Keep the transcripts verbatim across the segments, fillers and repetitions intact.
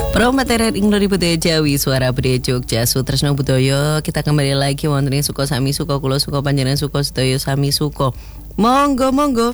Pro materi Inglori Budaya Jawi Suara Budaya Jogja Sutresno Budaya. Kita kembali lagi wonten ing suka sami suka kula suka panjenengan suka sedaya sami suka. Monggo monggo.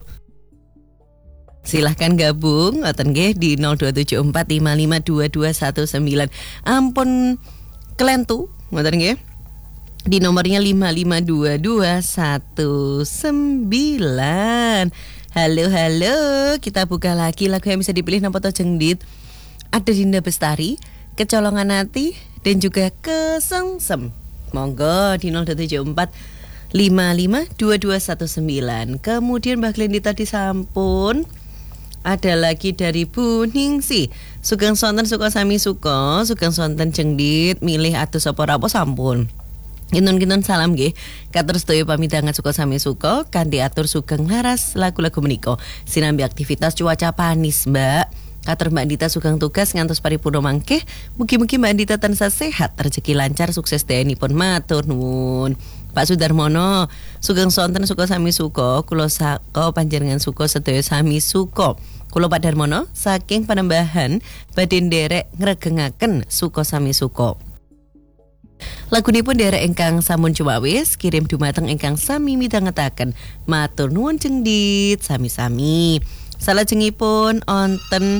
Silahkan gabung ngoten nggih di nol dua tujuh empat lima lima dua dua satu sembilan. Ampun kelentu ngoten nggih. Di nomornya lima lima dua dua satu sembilan. Halo halo, kita buka lagi lagu yang bisa dipilih napa to jengdit. Ada Dinda Bestari, Kecolongan Hati, dan juga Kesengsem. Monggo di nol dua tujuh empat lima lima dua dua satu sembilan. Kemudian Mbak Glendi tadi sampun. Ada lagi dari Bu Ningsi. Sugeng sonten suka sami suka, sugeng sonten jengdit milih atus apa rapo sampun. Kinten-kinten salam nggih. Katur sedaya pamidangan suka sami suka kanthi atur sugeng laras lagu-lagu menika. Sinambi aktivitas cuaca panis, Mbak. Katur Mbak Dita sugeng tugas ngantos paripurna mangke. Mugi-mugi Mbak Dita tansah sehat, rezeki lancar, sukses dayanipun matur nuwun. Pak Sudarmono, sugeng sonten suka sami suka, kula saka panjenengan suka sedaya sami suka. Kula Pak Darmono saking Panembahan badhe nderek ngregengaken suka sami suka. Lagunipun derek ingkang sampun cuwawis kirim dumateng ingkang sami midhangetaken. Matur nuwun jengdit sami-sami. Salajengipun onten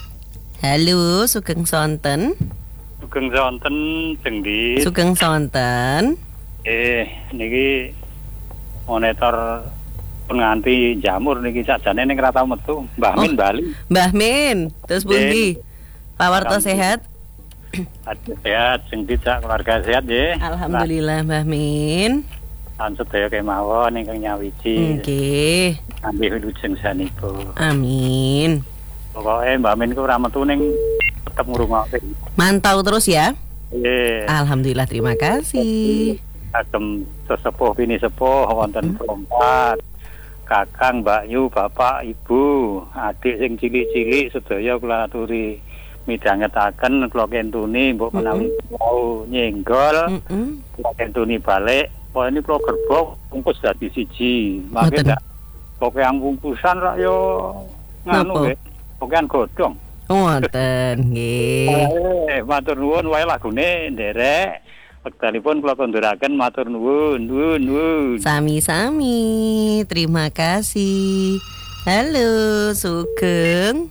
halo sugeng sonten. Sugeng sonten jengdit. Sugeng sonten. Eh niki monitor penganti jamur niki sakjane ning ora tau metu. Mbah Min Oh, Bali. Mbah Min, terus pundi? Pawarto sehat? Aduh, sehat, jengdit sak keluarga sehat nggih. Alhamdulillah Mbah Min. Lan sedaya kemawon ingkang nyawiji. Nggih. Ambi wilujeng sanipun. Amin. Pokoke Mbah Min ku ora metu ning tetep ngrungokke. Mantau terus ya. Nggih. Alhamdulillah, terima kasih. Agem sesepuh bini sepuh wonten perompat. Kakang, Mbak Yu, Bapak, Ibu, adik sing cilik-cilik sedaya kula aturi midhangetaken kula kentuni mbok menawi mau nyenggol. Heeh. Kula kentuni balik. Pokoke ini kula gerbong bungkus dadi siji. Mangke ndak pokoke yang bungkusan rak yo nganu nggih. Pokoke godhong. Wonten nggih. Eh, matur nuwun wae lagune nderek. Wektalipun kula konduraken matur nuwun, nuwun, nuwun. Sami-sami. Terima kasih. Halo, Sugeng.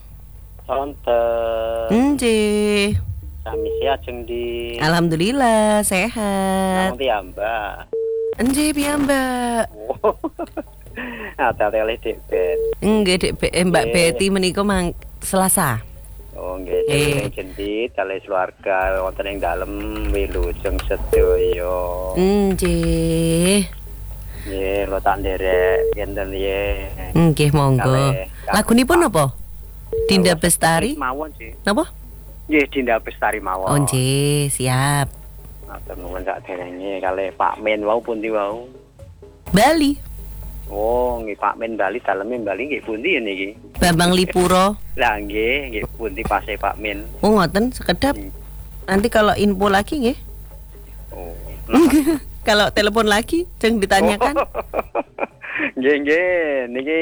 Sonten. Nggih. Sami sehat jengdit. Alhamdulillah sehat. Nanti ya Mbak. Nggih piyambak. Ada tele Dek Bet. Nggih Dek Be- eh, Mbak Nggih. Betty menika mang Selasa. Oh nggih, Eh. jengdit tele keluarga wonten ing dalem wilujeng sedaya. Nggih. Nggih, lo tak nderek enten ye. Nggih monggo. Kalih- Lagunipun apa? Dinda Bestari. Mawon sih. Napa? Nggih, Dinda Bestari mawon. Oh nggih, siap. Matur nuwun sak derenge kalih Pak Min wau pundi wau. Bali. Oh, nggih Pak Min Bali daleme Bali nggih pundi niki? Bambang Lipuro. Lah nggih, nggih pundi pase Pak Min. Oh ngoten sekedap. Nanti kalau info lagi nggih. Oh. Kalau telepon lagi jangan ditanyakan. Nggih nggih niki